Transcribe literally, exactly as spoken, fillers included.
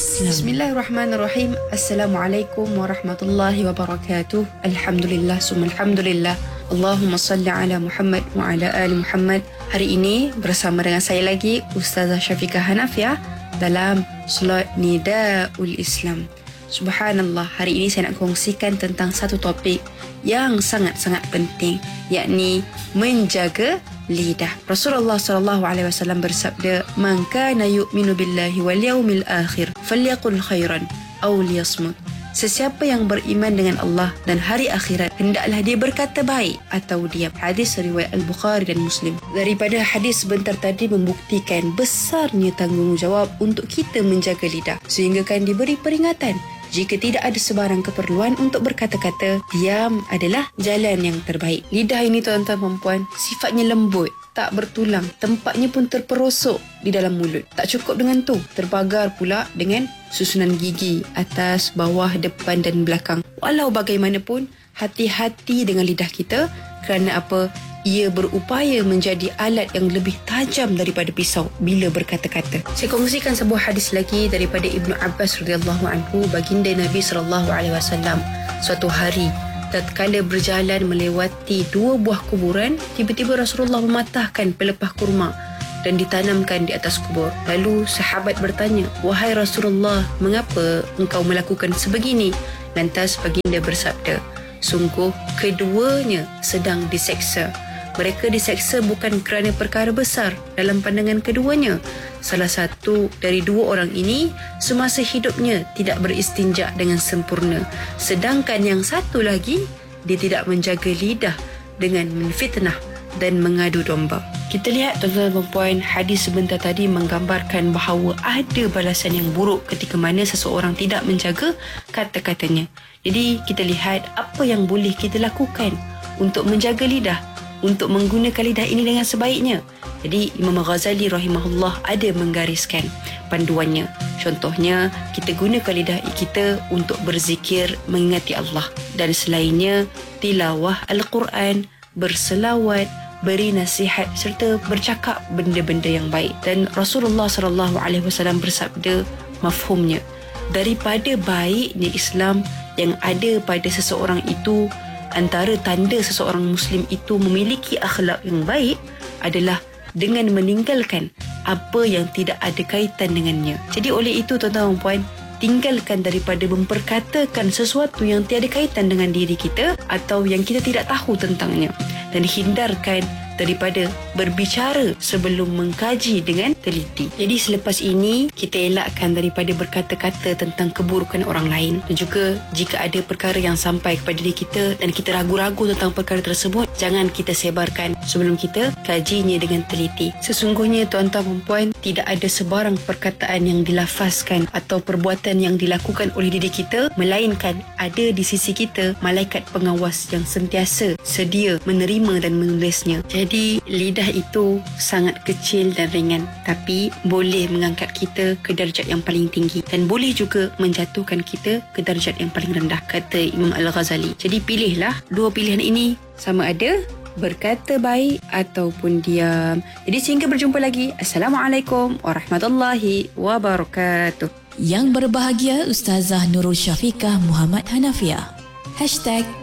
Islam. Bismillahirrahmanirrahim. Assalamualaikum warahmatullahi wabarakatuh. Alhamdulillah summa alhamdulillah. Allahumma salli ala Muhammad wa ala ali Muhammad. Hari ini bersama dengan saya lagi Ustazah Syafiqah Hanafiah dalam slot Nidaul Islam. Subhanallah, hari ini saya nak kongsikan tentang satu topik yang sangat-sangat penting, yakni menjaga lidah. Rasulullah sallallahu alaihi wasallam bersabda, "Man kana yu'minu billahi wal yaumil akhir falyaqul khairan aw liyasmut." Sesiapa yang beriman dengan Allah dan hari akhirat, hendaklah dia berkata baik atau diam. Hadis riwayat Al-Bukhari dan Muslim. Daripada hadis sebentar tadi membuktikan besarnya tanggungjawab untuk kita menjaga lidah, sehingga kan diberi peringatan jika tidak ada sebarang keperluan untuk berkata-kata, diam adalah jalan yang terbaik. Lidah ini tuan-tuan dan puan, sifatnya lembut, tak bertulang, tempatnya pun terperosok di dalam mulut. Tak cukup dengan tu, terbagar pula dengan susunan gigi atas, bawah, depan dan belakang. Walau bagaimanapun, hati-hati dengan lidah kita, kerana apa? Ia berupaya menjadi alat yang lebih tajam daripada pisau bila berkata-kata. Saya kongsikan sebuah hadis lagi daripada Ibnu Abbas radhiyallahu anhu, baginda Nabi sallallahu alaihi wasallam. Suatu hari, tatkala berjalan melewati dua buah kuburan, tiba-tiba Rasulullah mematahkan pelepah kurma dan ditanamkan di atas kubur. Lalu sahabat bertanya, "Wahai Rasulullah, mengapa engkau melakukan sebegini?" Lantas baginda bersabda, "Sungguh keduanya sedang diseksa. Mereka diseksa bukan kerana perkara besar dalam pandangan keduanya. Salah satu dari dua orang ini semasa hidupnya tidak beristinja dengan sempurna. Sedangkan yang satu lagi, dia tidak menjaga lidah dengan menfitnah dan mengadu domba." Kita lihat tuan-tuan dan puan, hadis sebentar tadi menggambarkan bahawa ada balasan yang buruk ketika mana seseorang tidak menjaga kata-katanya. Jadi kita lihat apa yang boleh kita lakukan untuk menjaga lidah, untuk menggunakan lidah ini dengan sebaiknya. Jadi Imam Ghazali rahimahullah ada menggariskan panduannya. Contohnya, kita gunakan lidah kita untuk berzikir, mengingati Allah, dan selainnya tilawah Al-Quran, berselawat, beri nasihat serta bercakap benda-benda yang baik. Dan Rasulullah sallallahu alaihi wasallam bersabda, mafhumnya, daripada baiknya Islam yang ada pada seseorang itu, antara tanda seseorang Muslim itu memiliki akhlak yang baik adalah dengan meninggalkan apa yang tidak ada kaitan dengannya. Jadi oleh itu tuan-tuan dan puan, tinggalkan daripada memperkatakan sesuatu yang tiada kaitan dengan diri kita atau yang kita tidak tahu tentangnya, dan hindarkan daripada berbicara sebelum mengkaji dengan teliti. Jadi selepas ini, kita elakkan daripada berkata-kata tentang keburukan orang lain, dan juga jika ada perkara yang sampai kepada diri kita dan kita ragu-ragu tentang perkara tersebut, jangan kita sebarkan sebelum kita kajinya dengan teliti. Sesungguhnya tuan-tuan dan puan, tidak ada sebarang perkataan yang dilafazkan atau perbuatan yang dilakukan oleh diri kita, melainkan ada di sisi kita malaikat pengawas yang sentiasa sedia menerima dan menulisnya. Jadi lidah itu sangat kecil dan ringan, tapi boleh mengangkat kita ke darjat yang paling tinggi dan boleh juga menjatuhkan kita ke darjat yang paling rendah, kata Imam Al-Ghazali. Jadi pilihlah dua pilihan ini, sama ada berkata baik ataupun diam. Jadi sehingga berjumpa lagi. Assalamualaikum warahmatullahi wabarakatuh. Yang berbahagia Ustazah Nurul Syafiqah Muhammad Hanafiah. Hashtag